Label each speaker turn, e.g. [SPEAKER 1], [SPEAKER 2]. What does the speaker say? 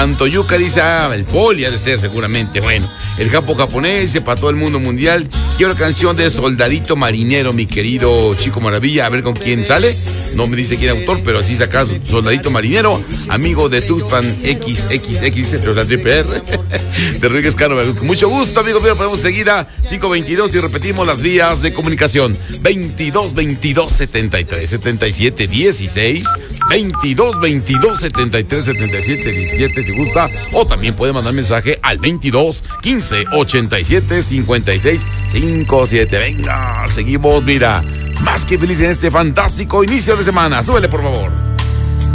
[SPEAKER 1] Santoyuca dice, el Poli ha de ser seguramente. Bueno, el Japo japonés dice, para todo el mundo mundial, quiero la canción de Soldadito Marinero, mi querido Chico Maravilla, a ver con quién sale. No me dice quién es autor, pero así saca Soldadito Marinero, amigo de Tuxpan XXX, pero la triple R, de Rodríguez Cano. Con mucho gusto, amigo mío, podemos seguir a 522 y repetimos las vías de comunicación. 22 22 73 77 16, 22 22 73 77 17 si gusta, o también puede mandar mensaje al 22 15 87 56 57. Venga, seguimos, mira, más que feliz en este fantástico inicio de semana. Súbele, por favor.